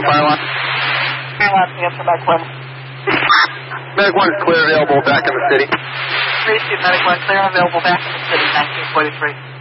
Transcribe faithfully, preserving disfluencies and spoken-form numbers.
fire line. Fire line, answer Medic one. Medic one is clear, available back in the city. three two, Medic one, clear, available back in the city, nineteen forty-three.